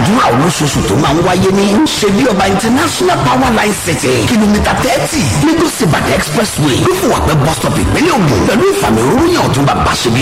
àdúrà olóṣooṣù tó máa ń wáyé ní ṣebí ọba international power line city kìlómítà 30 Lagos Ìbàdàn expressway lófùwàpẹ́ bus stop ìpínlẹ̀ Ògùn pẹ̀lú ìfàmì òróró yàn tó bàbá ṣebí